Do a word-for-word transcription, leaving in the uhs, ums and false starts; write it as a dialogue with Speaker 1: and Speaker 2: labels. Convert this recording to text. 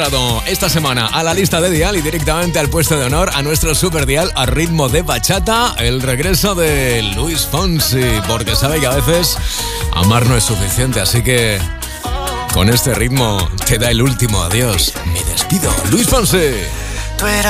Speaker 1: Esta semana a la lista de Dial y directamente al puesto de honor a nuestro super Dial a ritmo de bachata, el regreso de Luis Fonsi, porque sabe que a veces amar no es suficiente, así que con este ritmo te da el último adiós. Me despido, Luis Fonsi.
Speaker 2: Tú eras